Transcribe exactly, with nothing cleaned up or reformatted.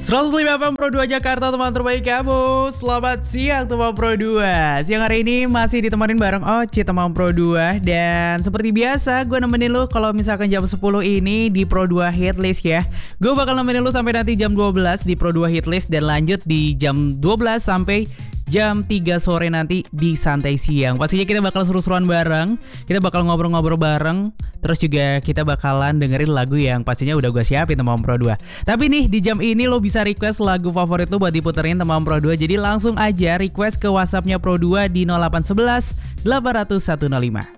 seratus lima F M Pro dua Jakarta, teman terbaik kamu. Selamat siang teman Pro dua. Siang hari ini masih ditemenin bareng Oci teman Pro dua. Dan seperti biasa gue nemenin lu kalau misalkan jam sepuluh ini di Pro dua Hitlist ya. Gue bakal nemenin lu sampai nanti jam dua belas di Pro dua Hitlist. Dan lanjut di jam dua belas sampai jam tiga sore nanti di Santai Siang. Pastinya kita bakal seru-seruan bareng, kita bakal ngobrol-ngobrol bareng. Terus juga kita bakalan dengerin lagu yang pastinya udah gue siapin teman Pro dua. Tapi nih di jam ini lo bisa request lagu favorit lo buat diputerin teman Pro dua. Jadi langsung aja request ke WhatsAppnya Pro dua di nol delapan satu satu delapan nol nol satu nol lima.